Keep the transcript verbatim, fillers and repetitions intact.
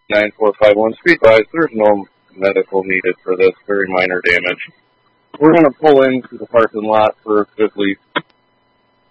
nine four five one, speed wise, there's no medical needed for this, very minor damage. We're going to pull into the parking lot for quickly